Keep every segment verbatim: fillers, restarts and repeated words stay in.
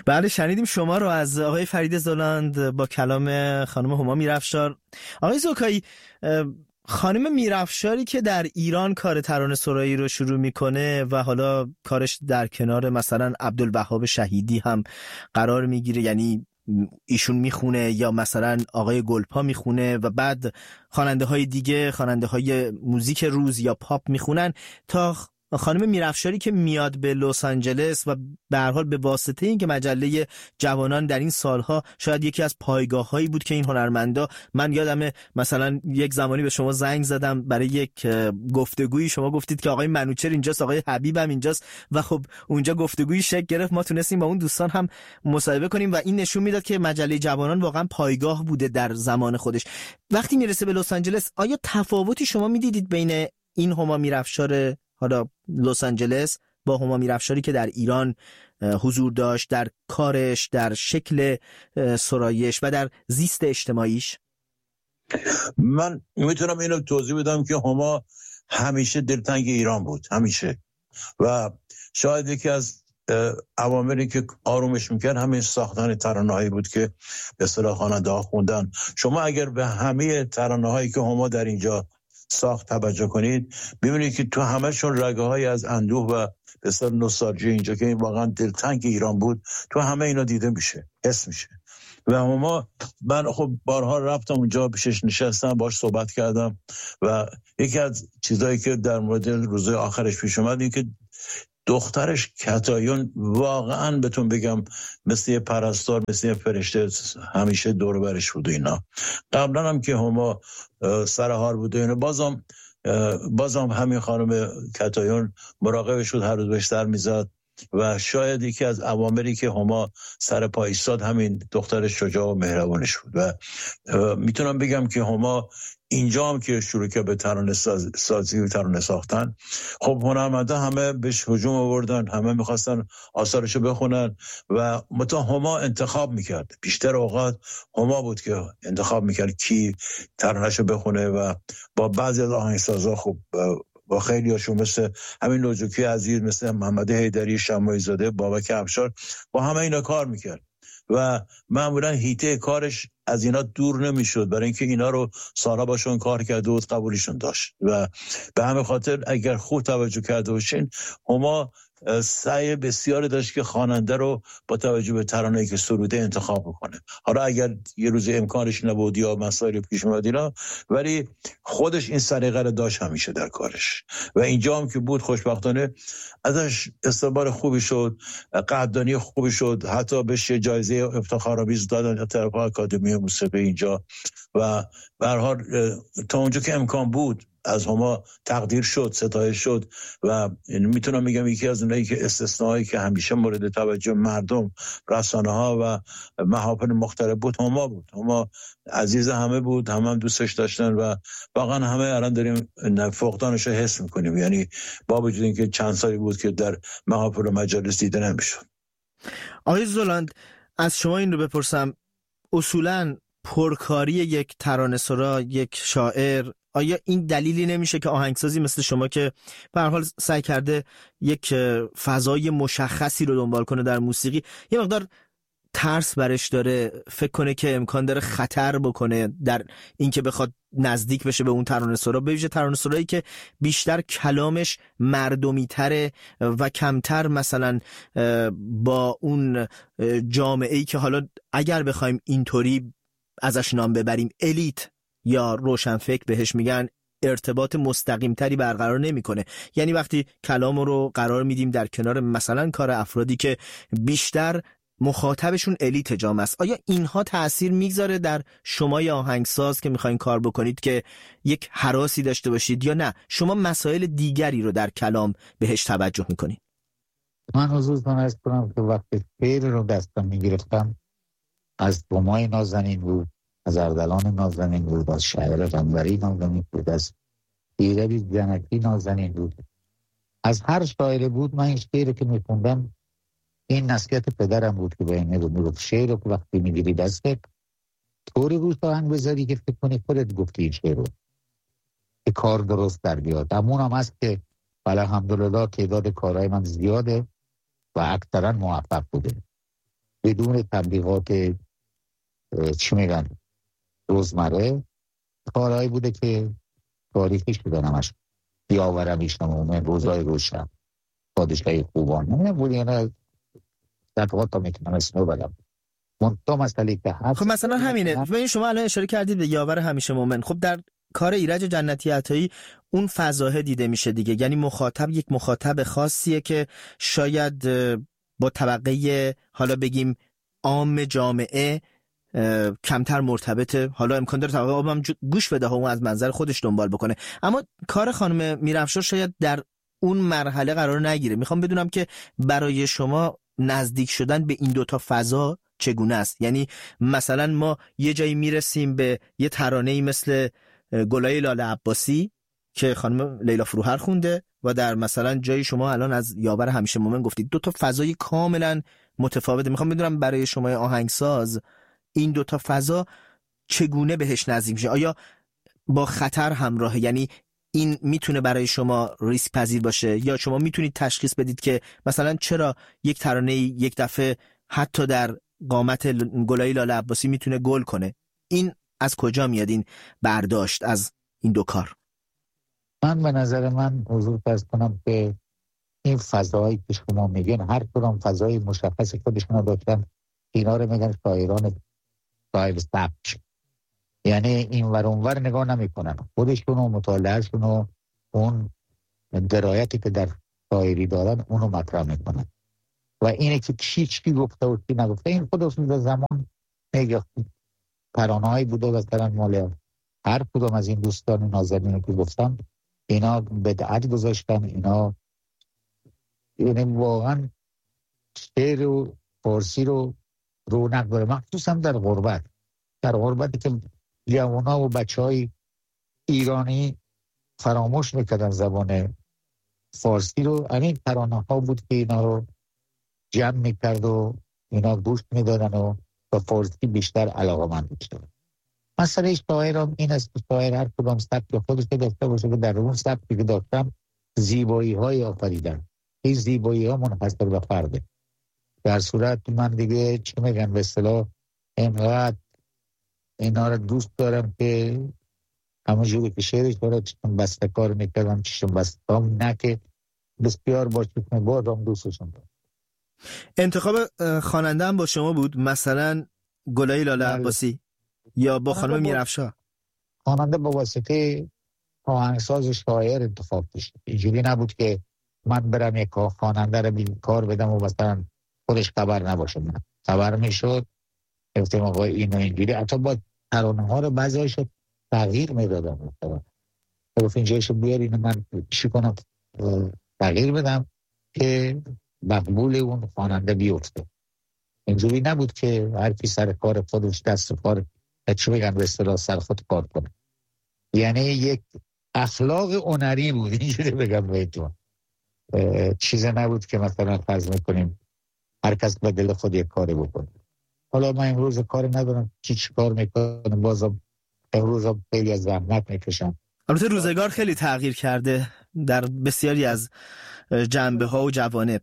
بله شنیدیم شما رو از آقای فرید زولاند با کلام خانم هما میرافشار. آقای زوکایی، خانم میرافشاری که در ایران کار ترانه سرایی رو شروع میکنه و حالا کارش در کنار مثلا عبدالوهاب شهیدی هم قرار میگیره، یعنی ایشون میخونه یا مثلا آقای گلپا میخونه و بعد خواننده های دیگه، خواننده های موزیک روز یا پاپ میخونن، تا خانم میرافشاری که میاد به لس آنجلس و به هر حال به واسطه این که مجله جوانان در این سالها شاید یکی از پایگاه‌هایی بود که این هنرمندا، من یادمه مثلا یک زمانی به شما زنگ زدم برای یک گفتگویی، شما گفتید که آقای منوچهر اینجاست، آقای حبیب هم اینجاست و خب اونجا گفتگویی شکل گرفت، ما تونستیم با اون دوستان هم مصاحبه کنیم و این نشون میداد که مجله جوانان واقعا پایگاه بوده در زمان خودش. وقتی میرسه به لس آنجلس، آیا تفاوتی شما میدیدید بین این هما میرافشار حالا لس آنجلس با هما میرافشاری که در ایران حضور داشت، در کارش، در شکل سرایش و در زیست اجتماعیش؟ من میتونم اینو توضیح بدم که هما همیشه دلتنگ ایران بود، همیشه، و شاید یکی از عواملی که آرومش میکرد همین ساختن ترانه‌هایی بود که به اصطلاح خواننده‌ها خوندن. شما اگر به همه ترانه‌هایی که هما در اینجا ساخت توجه کنید، ببینید که تو همه‌شون رگه‌های از اندوه و به اصطلاح نوستالژی اینجا که این واقعا دلتنگ ایران بود، تو همه اینا دیده میشه، حس میشه. و ما من خب بارها رفتم اونجا، پیشش نشستم، باش صحبت کردم و یکی از چیزایی که در مورد روزهای آخرش پیش اومد این که دخترش کتایون واقعا بهتون بگم مثل یه پرستار، مثل یه فرشته همیشه دور برش بود. اینا قبلا هم که هما سرحال بود و اینا، بازم بازم همین خانم کتایون مراقبش بود، هر روز بهش در میزد و شاید یکی از عواملی که هما سر پا ایستاد همین دختر شجاع و مهربانش بود. و میتونم بگم که هما اینجا هم که شروع که به ترانه ساز، سازی و ترانه ساختن، خب هنرمندا همه بهش هجوم آوردن، همه میخواستن آثارشو بخونن و متا هما انتخاب میکرد. بیشتر اوقات هما بود که انتخاب میکرد کی ترانهشو بخونه و با بعضی از آهنگسازا خب با خیلی هاشون مثل همین نوجوکی عزیز، مثل محمد حیدری، شماعی زاده، بابک افشار، با همه اینا کار میکرد و معمولا هیته کارش از اینا دور نمیشد، برای اینکه اینا رو سالها باشون کار کرده و قبولشون داشت. و به همین خاطر اگر خوب توجه کرده باشین، هما سعی بسیاری داشت که خواننده رو با توجه به ترانه‌ای که سروده انتخاب بکنه. حالا اگر یه روز امکانش نبود یا مسائل پیش اومد اینا، ولی خودش این سلیقه رو داشت همیشه در کارش و اینجا هم که بود خوشبختانه ازش استقبال خوبی شد، قدردانی خوبی شد، حتی بهش جایزه افتخارآمیز دادن از طرف آکادمی موسیقی اینجا و به هر حال تا اونجا که امکان بود از هما تقدیر شد، ستایش شد و میتونم میگم یکی از اونایی که استثنایی که همیشه مورد توجه مردم، رسانه ها و محافل مختلف بود هما بود. هما عزیز همه بود، همه هم دوستش داشتن و واقعا همه الان داریم فقدانش رو حس میکنیم، یعنی با وجود اینکه چند سالی بود که در محافل و مجالس دیده نمیشد. آقای زولاند، از شما این رو بپرسم، اصولاً پرکاری یک ترانه‌سرا، یک شاعر، آیا این دلیلی نمیشه که آهنگسازی مثل شما که به هر حال سعی کرده یک فضای مشخصی رو دنبال کنه در موسیقی، یه مقدار ترس برش داره، فکر کنه که امکان داره خطر بکنه در اینکه بخواد نزدیک بشه به اون ترانه‌سرا، به ویژه ترانه‌سرایی که بیشتر کلامش مردمی تره و کمتر مثلا با اون جامعه‌ای که حالا اگر بخوایم اینطوری ازش نام ببریم الیت یا روشنفکر بهش میگن، ارتباط مستقیم تری برقرار نمیکنه. یعنی وقتی کلام رو قرار میدیم در کنار مثلا کار افرادی که بیشتر مخاطبشون الیت جامعه است، آیا اینها تأثیر میگذاره در شما یا آهنگساز که میخواین کار بکنید که یک هراسی داشته باشید، یا نه شما مسائل دیگری رو در کلام بهش توجه میکنید؟ من حضورتون عرض کنم که وقتی شعر رو دستم میگرفتم از بومای نازنین بود، از اردلان نازنین بود، از شاعر قنبری نازنین بود، از ایربی زنکی نازنین بود، از هر شاعر بود. من این شعر که میخوندم این نصیحت پدرم بود که به اینه بود، شعر رو وقتی میگیری دستت طوری روش آهنگ بذاری که فکر کنی خودت گفتی این شعر رو، که کار درست در بیاد. همون هم هست که الحمدلله تعداد کارهای من زیاده و اکثرا موفق بوده. بدون تبلیغات چی میگن روزمره، کارهایی بوده که تاریخی شده همش. یاور همیشه مومن، روزای روشن، پادشاهی خوبان، نمیدونم بود یعنی دفعات تا میتونم اسمو بدم. منطقه مسئله که هست. خب مثلا همینه. ببین شما الان اشاره کردید به یاور همیشه مومن. خب در کار ایرج جنتی عطایی اون فضاحه دیده میشه دیگه، یعنی مخاطب یک مخاطب خاصیه که شاید با طبقه حالا بگیم عام جامعه کمتر مرتبطه، حالا امکان داره طبقه عام هم گوش بده و اون از منظر خودش دنبال بکنه، اما کار خانم میرافشار شاید در اون مرحله قرار نگیره. میخوام بدونم که برای شما نزدیک شدن به این دوتا فضا چگونه است؟ یعنی مثلا ما یه جایی میرسیم به یه ترانه‌ای مثل گلای لاله عباسی که خانم لیلا فروهر خونده و در مثلا جایی شما الان از یاور همیشه مومن گفتید، دو تا فضای کاملا متفاوته. میخوام بدونم برای شما آهنگساز این دو تا فضا چگونه بهش نزدیک میشه؟ آیا با خطر همراهه؟ یعنی این میتونه برای شما ریسک پذیر باشه یا شما میتونید تشخیص بدید که مثلا چرا یک ترانه یک دفعه حتی در قامت گلای لاله عباسی میتونه گل کنه؟ این از کجا میاد این برداشت از این دو کار؟ من به نظر من حضور فرض کنم که این فضایی که شما میگین هر کدام فضای مشخص خودشون داشتن. اینا رو میگن شاعران شاعر سبک، یعنی این ور اون ور نگاه نمی کنن، خودشون و مطالعهشون و اون درایتی که در شاعری دارن اونو مطرح میکنن و اینه که چی چی گفته و چی نگفته. این خودشون در زمان میگه ترانه هایی بوده مثلا مال هر کدوم از این دوستان نازنینی که گفتم، اینا بدعت گذاشتن، اینا یعنی واقعا شعر و فارسی رو رونق داره، مخصوصا در غربت. در غربتی که جوان‌ها و بچهای ایرانی فراموش میکردن زبان فارسی رو، همین ترانه ها بود که اینا رو جمع میکرد و اینا گوش میدادن و با فارسی بیشتر علاقه‌مند میشدن. مسئله شاعرم این است که شاعر هر کدام سبک خودش داشته باشه که در اون سبکی که داشتم زیبایی های آفریدن. این زیبایی ها منحصر به فرده. در صورت من دیگه چی میگن به اصطلاح اینقدر اینا رو دوست دارم که همونجوری که شعرش داره چون بسته کار میکردم چشم بستم، نه که بسیار با چشم بازم دوستشون دارم. انتخاب خواننده هم با شما بود؟ مثلا گلای لاله عباسی یا با خانم میرافشار؟ خواننده با واسطه آهنگساز شاعر انتخاب شد. اینجوری نبود که من برم یک خواننده رو بین کار بدم و مثلا خودش خبر نباشه. من خبر میشد گفتم آقا اینو اینجوری، حتی با ترانه ها رو بعضی هایش تغییر میدادم. گفت اینجایشو بیار اینو من چی کنم تغییر بدم که مقبول اون خواننده بیفته. اینجوری نبود که هر کی سر کار خودش دست کار چی بگن به اصطلاح سر خود کار کنه. یعنی یک اخلاق هنری بود، اینجوری بگم بهتون. چیزی نبود که مثلا فرض میکنیم هر کس به دل خود یک کاری بکنه. حالا من امروز کاری ندارم چی چی کار میکنم، بازم امروز هم خیلی از زحمت میکشم. البته روزگار خیلی تغییر کرده در بسیاری از جنبه ها و جوانب.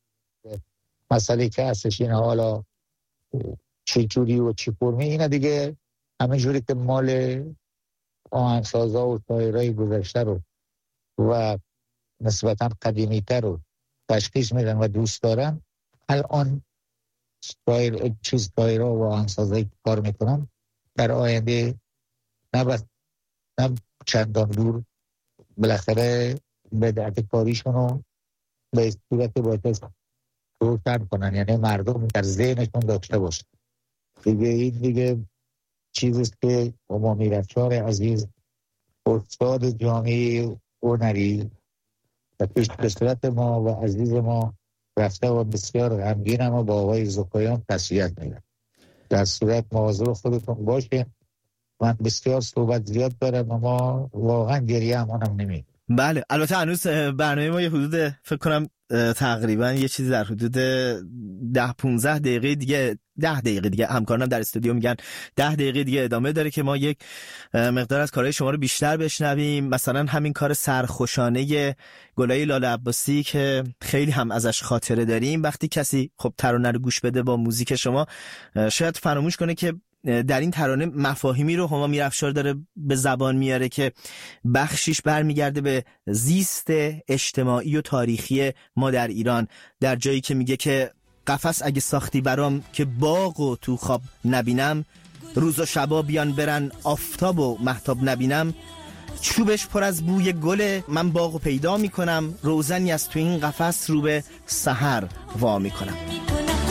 مسئله که هستش اینه حالا چی جوری و چی فرمی، اینه دیگه همه جوری که مال آهنگسازا و شاعرای گذشته رو و نسبتا قدیمی تر رو تشخیص میدن و دوست دارن. الان شاعر چیز شاعرها و آهنگسازایی کار میکنن در آینده نه نه چندان دور بالاخره بدعت کاریشون رو به صورت باید روشن کنن، یعنی مردم در ذهنشون داشته باشه. دیگه این دیگه چیزیست که ما میرافشار عزیز استاد جامعه هنری و پیش به صورت ما و عزیز ما رفته و بسیار غمگین اما با آقای زکایان تسلیت میگم. در صورت مواظب خودتون باشه. من بسیار صحبت زیاد دارم اما واقعا گریه همانم نمیگم. بله البته هنوز برنامه ما یه حدود فکر کنم تقریبا یه چیزی در حدود ده پونزده دقیقه دیگه ده دقیقه دیگه همکارانم در استودیو میگن ده دقیقه دیگه ادامه داره که ما یک مقدار از کارهای شما رو بیشتر بشنویم. مثلا همین کار سرخوشانه گلای لاله عباسی که خیلی هم ازش خاطره داریم. وقتی کسی خب ترانه رو گوش بده با موزیک شما شاید فراموش کنه که در این ترانه مفاهیمی رو هما میرافشار داره به زبان میاره که بخشیش برمیگرده به زیست اجتماعی و تاریخی ما در ایران، در جایی که میگه که قفس اگه ساختی برام که باغ و تو خواب نبینم، روز و شبا بیان برن آفتاب و مهتاب نبینم، چوبش پر از بوی گل من باغ و پیدا میکنم، روزنی از تو این قفس رو به سحر وا میکنم.